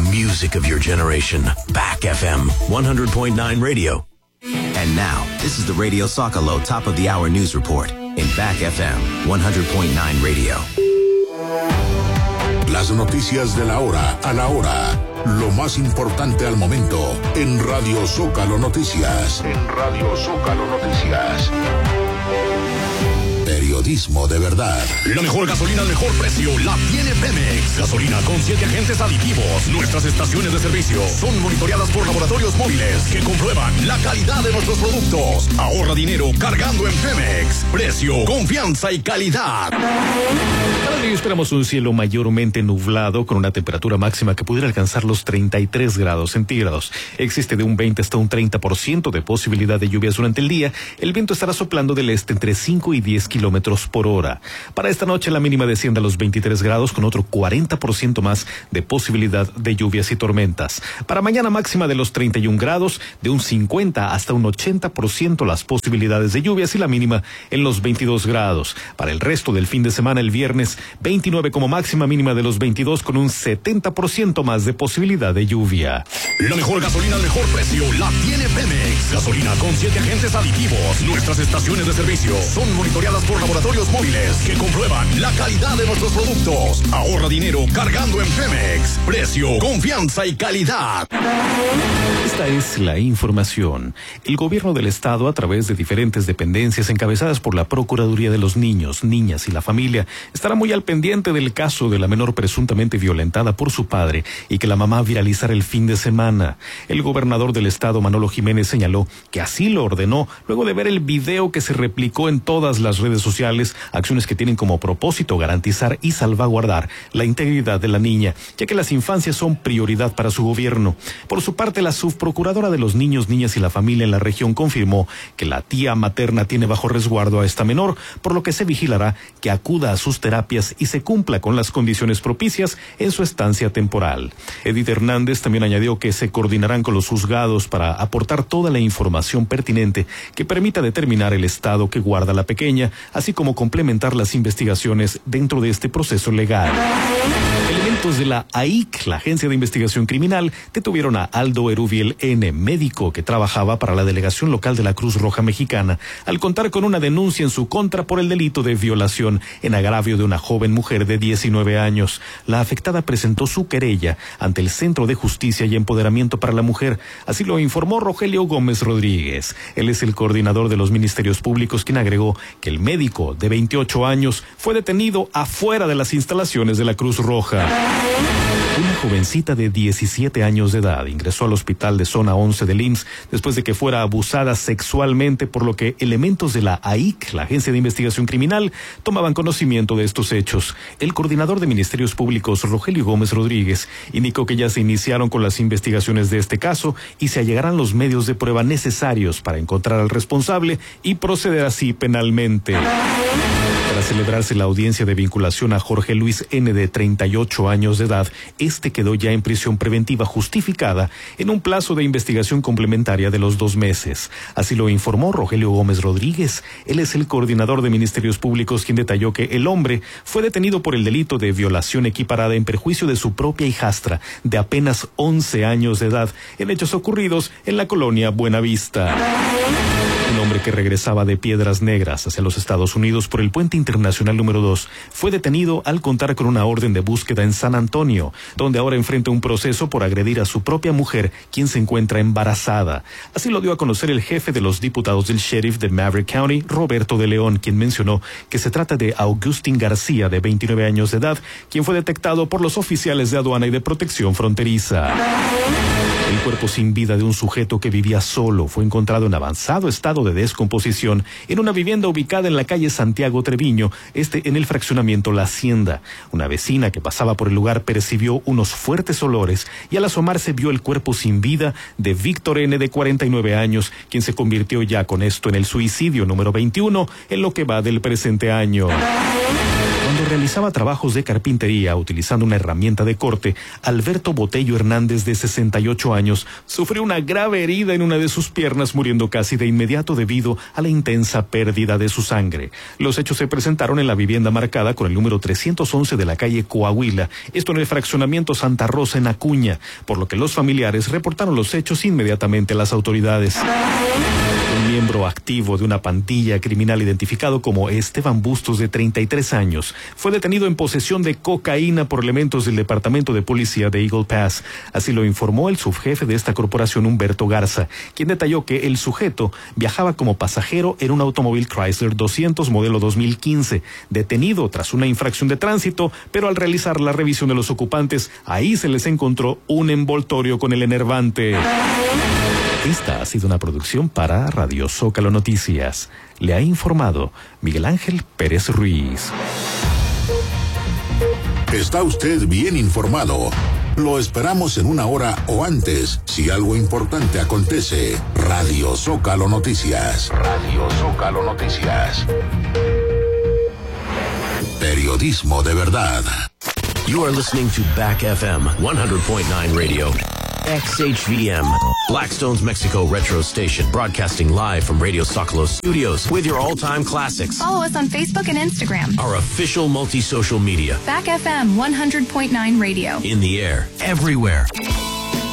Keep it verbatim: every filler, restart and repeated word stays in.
music of your generation. Back F M, one hundred point nine radio. And now, this is the Radio Zócalo Top of the Hour News Report in Back F M, one hundred point nine radio. Las noticias de la hora a la hora. Lo más importante al momento en Radio Zócalo Noticias. En Radio Zócalo Noticias. Periodismo de verdad. La mejor gasolina al mejor precio la tiene Pemex. Gasolina con siete agentes aditivos. Nuestras estaciones de servicio son monitoreadas por laboratorios móviles que comprueban la calidad de nuestros productos. Ahorra dinero cargando en Pemex. Precio, confianza y calidad. Para hoy esperamos un cielo mayormente nublado con una temperatura máxima que pudiera alcanzar los treinta y tres grados centígrados. Existe de un veinte hasta un treinta por ciento de posibilidad de lluvias durante el día. El viento estará soplando del este entre cinco y diez kilómetros por hora. Para esta noche la mínima desciende a los veintitrés grados con otro cuarenta por ciento más de posibilidad de lluvias y tormentas. Para mañana máxima de los treinta y un grados, de un cincuenta hasta un ochenta por ciento las posibilidades de lluvias y la mínima en los veintidós grados. Para el resto del fin de semana el viernes veintinueve como máxima, mínima de los veintidós con un setenta por ciento más de posibilidad de lluvia. La mejor gasolina al mejor precio la tiene Pemex. Gasolina con siete agentes aditivos. Nuestras estaciones de servicio son monitoreadas por laboratorios móviles que comprueban la calidad de nuestros productos. Ahorra dinero cargando en Pemex. Precio, confianza y calidad. Esta es la información. El gobierno del estado, a través de diferentes dependencias encabezadas por la Procuraduría de los Niños, Niñas y la Familia, estará muy al pendiente del caso de la menor presuntamente violentada por su padre y que la mamá viralizara el fin de semana. El gobernador del estado, Manolo Jiménez, señaló que así lo ordenó luego de ver el video que se replicó en todas las redes sociales, acciones que tienen como propósito garantizar y salvaguardar la integridad de la niña, ya que las infancias son prioridad para su gobierno. Por su parte, la subprocuradora de los Niños, Niñas y la Familia en la región confirmó que la tía materna tiene bajo resguardo a esta menor, por lo que se vigilará que acuda a sus terapias y se cumpla con las condiciones propicias en su estancia temporal. Edith Hernández también añadió que se coordinarán con los juzgados para aportar toda la información pertinente que permita determinar el estado que guarda la pequeña, así como complementar las investigaciones dentro de este proceso legal. Elementos de la A I C, la Agencia de Investigación Criminal, detuvieron a Aldo Erubiel N., médico que trabajaba para la delegación local de la Cruz Roja Mexicana, al contar con una denuncia en su contra por el delito de violación en agravio de una joven mujer de diecinueve años. La afectada presentó su querella ante el Centro de Justicia y Empoderamiento para la Mujer, así lo informó Rogelio Gómez Rodríguez. Él es el coordinador de los Ministerios Públicos, quien agregó que el médico de veintiocho años fue detenido afuera de las instalaciones de la Cruz Roja. Una jovencita de diecisiete años de edad ingresó al hospital de zona once del I M S S después de que fuera abusada sexualmente, por lo que elementos de la A I C, la Agencia de Investigación Criminal, tomaban conocimiento de estos hechos. El coordinador de Ministerios Públicos, Rogelio Gómez Rodríguez, indicó que ya se iniciaron con las investigaciones de este caso y se allegarán los medios de prueba necesarios para encontrar al responsable y proceder así penalmente. Para celebrarse la audiencia de vinculación a Jorge Luis N., de treinta y ocho años de edad, este quedó ya en prisión preventiva justificada en un plazo de investigación complementaria de los dos meses. Así lo informó Rogelio Gómez Rodríguez. Él es el coordinador de Ministerios Públicos, quien detalló que el hombre fue detenido por el delito de violación equiparada en perjuicio de su propia hijastra, de apenas once años de edad, en hechos ocurridos en la colonia Buenavista. Un hombre que regresaba de Piedras Negras hacia los Estados Unidos por el puente internacional número dos fue detenido al contar con una orden de búsqueda en San Antonio, donde ahora enfrenta un proceso por agredir a su propia mujer, quien se encuentra embarazada. Así lo dio a conocer el jefe de los diputados del sheriff de Maverick County, Roberto de León, quien mencionó que se trata de Augustín García, de veintinueve años de edad, quien fue detectado por los oficiales de aduana y de protección fronteriza. El cuerpo sin vida de un sujeto que vivía solo fue encontrado en avanzado estado de descomposición en una vivienda ubicada en la calle Santiago Treviño, este en el fraccionamiento La Hacienda. Una vecina que pasaba por el lugar percibió unos fuertes olores y al asomarse vio el cuerpo sin vida de Víctor N., de cuarenta y nueve años, quien se convirtió ya con esto en el suicidio número veintiuno en lo que va del presente año. Cuando realizaba trabajos de carpintería utilizando una herramienta de corte, Alberto Botello Hernández, de sesenta y ocho años, sufrió una grave herida en una de sus piernas, muriendo casi de inmediato debido a la intensa pérdida de su sangre. Los hechos se presentaron en la vivienda marcada con el número trescientos once de la calle Coahuila, esto en el fraccionamiento Santa Rosa en Acuña, por lo que los familiares reportaron los hechos inmediatamente a las autoridades. Un miembro activo de una pandilla criminal identificado como Esteban Bustos, de treinta y tres años, fue detenido en posesión de cocaína por elementos del Departamento de Policía de Eagle Pass. Así lo informó el subjefe de esta corporación, Humberto Garza, quien detalló que el sujeto viajaba como pasajero en un automóvil Chrysler doscientos modelo dos mil quince, detenido tras una infracción de tránsito, pero al realizar la revisión de los ocupantes, ahí se les encontró un envoltorio con el enervante. Esta ha sido una producción para Radio Zócalo Noticias. Le ha informado Miguel Ángel Pérez Ruiz. Está usted bien informado. Lo esperamos en una hora o antes, si algo importante acontece. Radio Zócalo Noticias. Radio Zócalo Noticias. Periodismo de verdad. You are listening to Back F M one hundred point nine Radio. X H V M, Blackstone's Mexico Retro Station, broadcasting live from Radio Zócalo Studios with your all-time classics. Follow us on Facebook and Instagram. Our official multi-social media. Back F M one hundred point nine Radio. In the air, everywhere.